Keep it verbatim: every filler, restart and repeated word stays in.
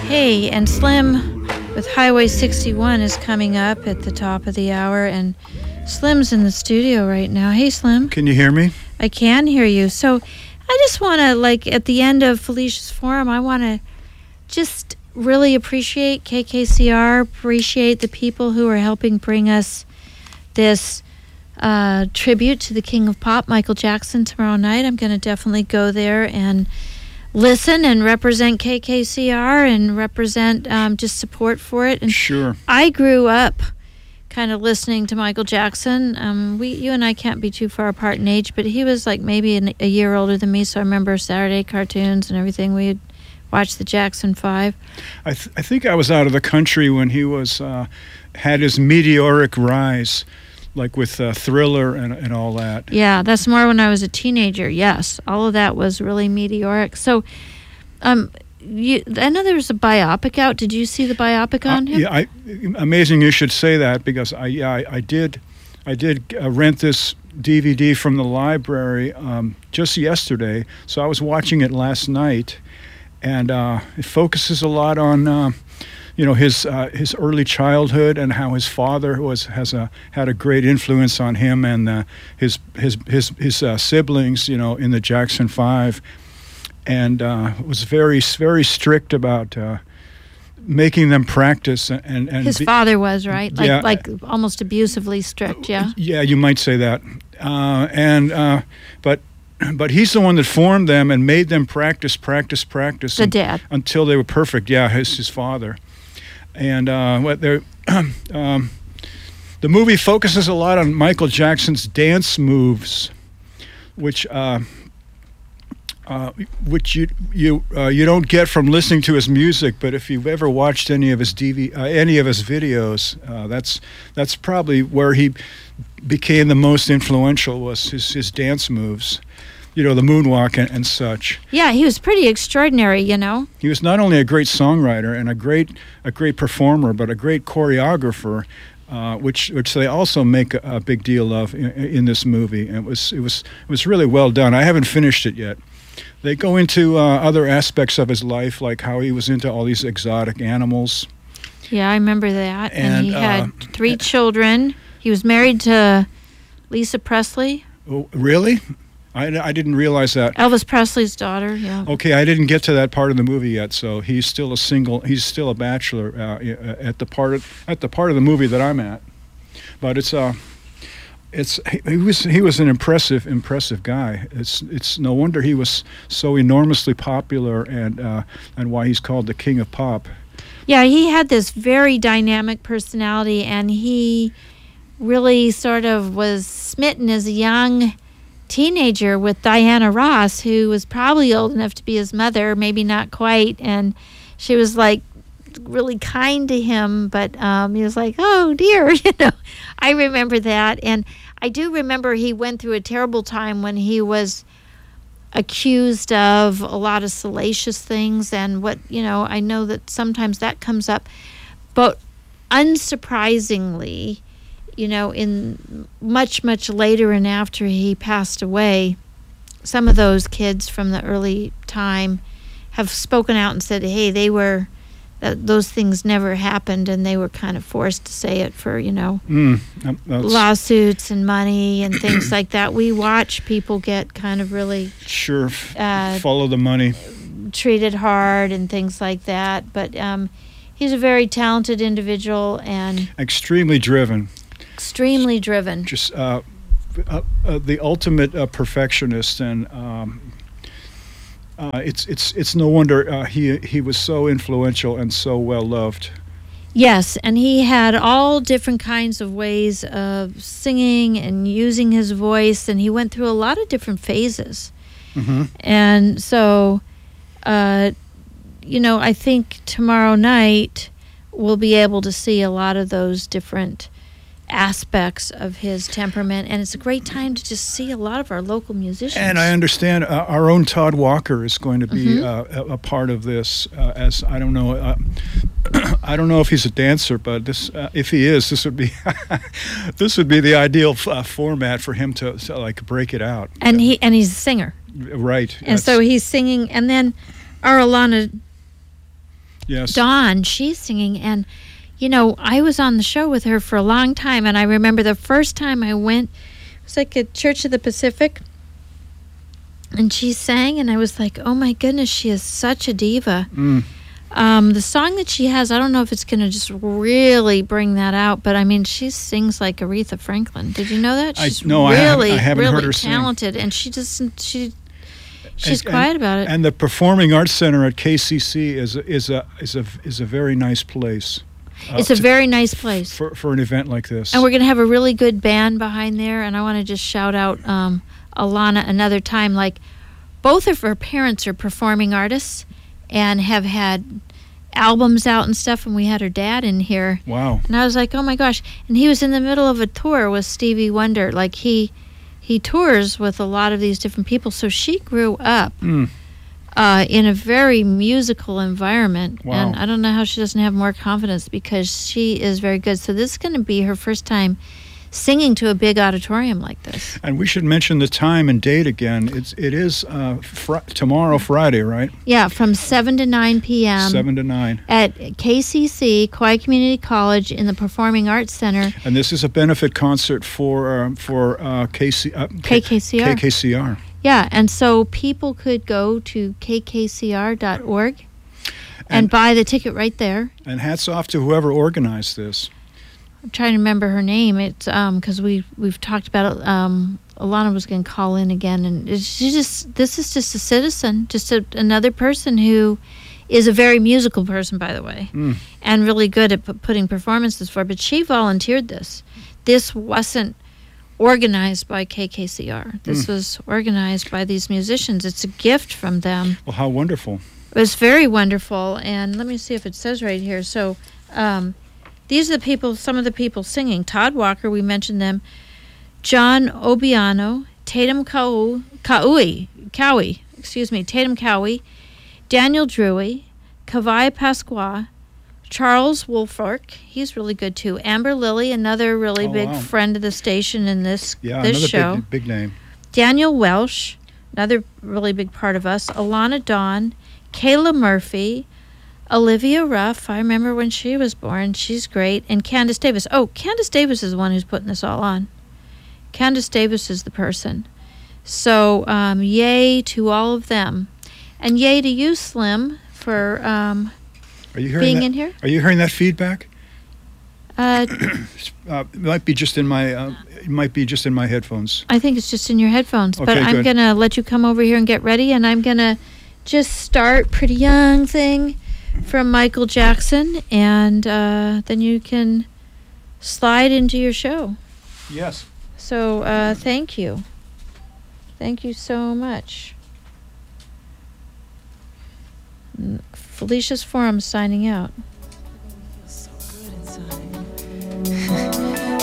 Hey, and Slim with Highway sixty-one is coming up at the top of the hour, and Slim's in the studio right now. Hey, Slim. Can you hear me? I can hear you. So I just want to, like, at the end of Felicia's Forum, I want to just really appreciate K K C R, appreciate the people who are helping bring us this uh, tribute to the King of Pop, Michael Jackson, tomorrow night. I'm going to definitely go there and listen and represent K K C R and represent um, just support for it. And sure. I grew up kind of listening to Michael Jackson. Um, we, you and I can't be too far apart in age, but he was like maybe an, a year older than me, so I remember Saturday cartoons and everything. We'd watch the Jackson Five. I, th- I think I was out of the country when he was uh, had his meteoric rise, like with uh, Thriller and, and all that. Yeah, that's more when I was a teenager. Yes, all of that was really meteoric. So, um, you, I know there was a biopic out. Did you see the biopic on uh, him? Yeah, I, amazing you should say that, because I yeah I, I did I did uh, rent this D V D from the library um, just yesterday. So I was watching it last night, and uh, it focuses a lot on. Uh, You know, his uh, his early childhood and how his father was has a had a great influence on him, and uh, his his his his uh, siblings. You know, in the Jackson Five, and uh, was very very strict about uh, making them practice. And, and his be, father was right, like yeah, like almost abusively strict. Yeah. Yeah, you might say that. Uh, and uh, but. But he's the one that formed them and made them practice, practice, practice. The dad. Until they were perfect. Yeah, his his father. And uh, what they're, um, the movie focuses a lot on Michael Jackson's dance moves, which uh, uh, which you you uh, you don't get from listening to his music. But if you've ever watched any of his D V uh, any of his videos, uh, that's that's probably where he became the most influential, was his his dance moves. You know, the moonwalk and, and such. Yeah, he was pretty extraordinary, you know. He was not only a great songwriter and a great a great performer, but a great choreographer, uh, which which they also make a, a big deal of in, in this movie. And it was it was it was really well done. I haven't finished it yet. They go into uh, other aspects of his life, like how he was into all these exotic animals. Yeah, I remember that. And, and he had uh, three children. He was married to Lisa Presley. Oh, really? I, I didn't realize that. Elvis Presley's daughter, yeah. Okay, I didn't get to that part of the movie yet, so he's still a single. He's still a bachelor uh, at the part of, at the part of the movie that I'm at. But it's uh, it's he was he was an impressive impressive guy. It's it's no wonder he was so enormously popular, and uh, and why he's called the King of Pop. Yeah, he had this very dynamic personality, and he really sort of was smitten as a young teenager with Diana Ross, who was probably old enough to be his mother, maybe not quite, and she was like really kind to him, but um, he was like, oh dear, you know. I remember that, and I do remember he went through a terrible time when he was accused of a lot of salacious things, and what, you know, I know that sometimes that comes up, but unsurprisingly, you know, in much, much later and after he passed away, some of those kids from the early time have spoken out and said, hey, they were, that those things never happened, and they were kind of forced to say it for, you know, mm, lawsuits and money and things like that. We watch people get kind of really... Sure, uh, follow the money. Treated hard and things like that. But um, he's a very talented individual and... Extremely driven. Extremely driven. Just uh, uh, uh, the ultimate uh, perfectionist, and um, uh, it's it's it's no wonder uh, he he was so influential and so well loved. Yes, and he had all different kinds of ways of singing and using his voice, and he went through a lot of different phases. Mm-hmm. And so, uh, you know, I think tomorrow night we'll be able to see a lot of those different aspects of his temperament, and it's a great time to just see a lot of our local musicians. And I understand uh, our own Todd Walker is going to be mm-hmm. uh, a, a part of this. Uh, as I don't know, uh, I don't know if he's a dancer, but this, uh, if he is, this would be this would be the ideal f- uh, format for him to, to like break it out. And yeah. he and he's a singer, right? And so he's singing, and then our Alana Yes. Dawn, she's singing. And, you know, I was on the show with her for a long time. And I remember the first time I went, it was like at Church of the Pacific. And she sang, and I was like, oh, my goodness, she is such a diva. Mm. Um, the song that she has, I don't know if it's going to just really bring that out, but I mean, she sings like Aretha Franklin. Did you know that? I- She's no, I haven't- really, I haven't really heard her sing. talented, and she doesn't. She she's And- quiet about it. And the Performing Arts Center at K C C is a, is a is a is a very nice place. uh, It's a to- very nice place, for for an event like this. and we're going to have a really good band behind there. And I want to just shout out um, Alana another time. Like, both of her parents are performing artists, and have had albums out and stuff. And we had her dad in here. Wow. And I was like, oh my gosh. And he was in the middle of a tour with Stevie Wonder. Like, he he tours with a lot of these different people. So she grew up Mm. uh, in a very musical environment. Wow. And I don't know how she doesn't have more confidence, because she is very good. So this is going to be her first time singing to a big auditorium like this. And we should mention the time and date again. It's it is uh, fr- tomorrow, Friday, right? Yeah, from seven to nine p.m. Seven to nine. at K C C, Kauai Community College, in the Performing Arts Center. And this is a benefit concert for uh, for uh, K C, uh, K K C R. K K C R. Yeah, and so people could go to k k c r dot org and, And- buy the ticket right there. And hats off to whoever organized this. I'm trying to remember her name. It's um because we we've talked about it. Um, Alana was going to call in again, and it's, she just this is just a citizen, just a, another person who is a very musical person, by the way, Mm. and really good at pu- putting performances for. But she volunteered this. This wasn't organized by K K C R. This Mm. was organized by these musicians. It's a gift from them. Well, how wonderful. It was very wonderful, and let me see if it says right here. So, um, these are the people, some of the people singing. Todd Walker, we mentioned them. John Obiano, Tatum Kau, Kaui, Cowie, excuse me, Tatum Cowie, Daniel Drewy, Kavai Pasqua, Charles Wolfork, he's really good too. Amber Lilly, another really Oh, big wow. friend of the station in this Yeah, this another show. big big name. Daniel Welsh, another really big part of us. Alana Dawn, Kayla Murphy, Olivia Ruff. I remember when she was born. She's great. And Candace Davis. Oh, Candace Davis is the one who's putting this all on. Candace Davis is the person. So, um, yay to all of them. And yay to you, Slim, for um, Are you hearing being that? in here. Are you hearing that feedback? Uh, Uh, it might be just in my uh, it might be just in my headphones. I think it's just in your headphones. but Okay, I'm good. going to let you come over here and get ready. And I'm going to just start Pretty Young Thing from Michael Jackson. And uh, then you can slide into your show. Yes. So uh, thank you. Thank you so much. Mm, Felicia's Forum signing out.